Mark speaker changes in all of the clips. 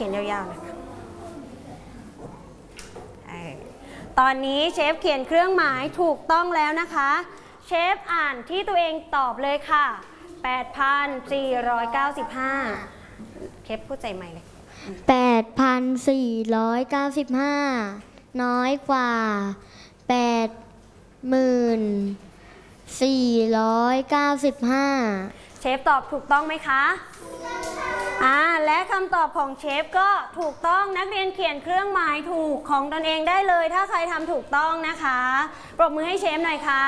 Speaker 1: ขียนยาวๆนะคะตอนนี้เชฟเขียนเครื่องหมายถูกต้องแล้วนะคะเชฟอ่านที่ตัวเองตอบเลยค่ะ 8,495 เชฟพูดใจใหม่เลย
Speaker 2: 8,495 น้อยกว่า 8,495
Speaker 1: เชฟตอบถูกต้องไหมคะและคำตอบของเชฟก็ถูกต้องนักเรียนเขียนเครื่องหมายถูกของตนเองได้เลยถ้าใครทำถูกต้องนะคะปรบมือให้เชฟหน่อยค่ะ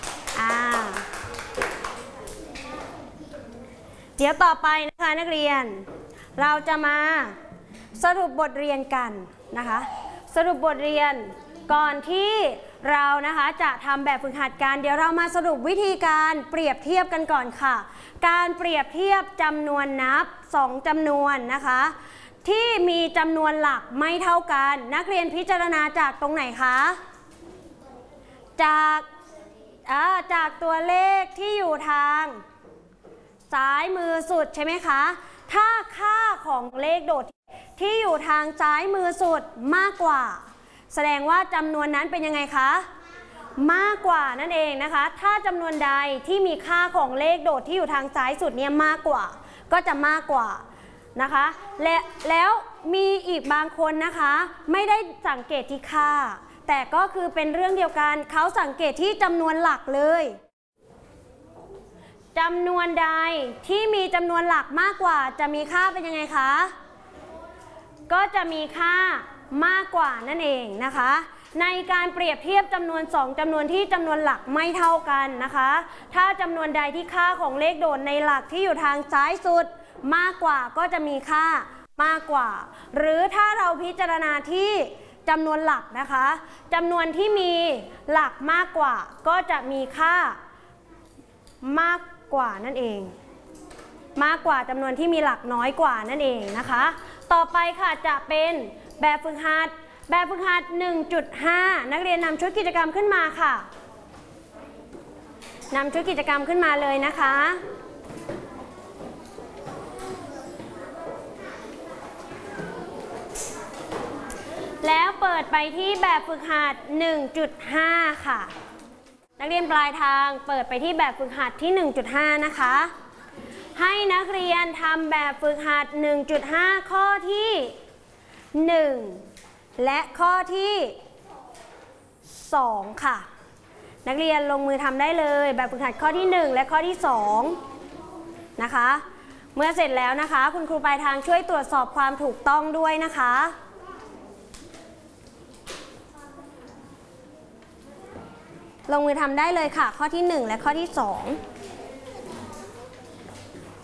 Speaker 1: เดี๋ยวต่อไปนะคะนักเรียนเราจะมาสรุปบทเรียนกันนะคะสรุปบทเรียนก่อนที่เรานะคะจะทำแบบฝึกหัดกันเดี๋ยวเรามาสรุปวิธีการเปรียบเทียบกันก่อนค่ะการเปรียบเทียบจำนวนนับ2จำนวนนะคะที่มีจำนวนหลักไม่เท่ากันนักเรียนพิจารณาจากตรงไหนคะจากตัวเลขที่อยู่ทางซ้ายมือสุดใช่ไหมคะถ้าค่าของเลขโดดที่อยู่ทางซ้ายมือสุดมากกว่าแสดงว่าจำนวนนั้นเป็นยังไงคะมากกว่านั่นเองนะคะถ้าจำนวนใดที่มีค่าของเลขโดดที่อยู่ทางซ้ายสุดเนี่ยมากกว่าก็จะมากกว่านะคะแล้วมีอีกบางคนนะคะไม่ได้สังเกตที่ค่าแต่ก็คือเป็นเรื่องเดียวกันเขาสังเกตที่จำนวนหลักเลยจำนวนใดที่มีจำนวนหลักมากกว่าจะมีค่าเป็นยังไงคะก็จะมีค่ามากกว่านั่นเองนะคะในการเปรียบเทียบจำนวน2จำนวนที่จำนวนหลักไม่เท่ากันนะคะถ้าจำนวนใดที่ค่าของเลขโดดในหลักที่อยู่ทางซ้ายสุดมากกว่าก็จะมีค่ามากกว่าหรือถ้าเราพิจารณาที่จำนวนหลักนะคะจำนวนที่มีหลักมากกว่าก็จะมีค่ามากกว่านั่นเองมากกว่าจำนวนที่มีหลักน้อยกว่านั่นเองนะคะต่อไปค่ะจะเป็นแบบฝึกหัด1.5 นักเรียนนำชุดกิจกรรมขึ้นมาค่ะนำชุดกิจกรรมขึ้นมาเลยนะคะแล้วเปิดไปที่แบบฝึกหัด 1.5 ค่ะนักเรียนปลายทางเปิดไปที่แบบฝึกหัดที่ 1.5 นะคะให้นักเรียนทำแบบฝึกหัด 1.5 ข้อที่ 1 และข้อที่ 2 ค่ะนักเรียนลงมือทำได้เลยแบบฝึกหัดข้อที่ 1 และข้อที่ 2 นะคะเมื่อเสร็จแล้วนะคะคุณครูปลายทางช่วยตรวจสอบความถูกต้องด้วยนะคะลงมือทำได้เลยค่ะข้อที่ 1 และข้อที่ 2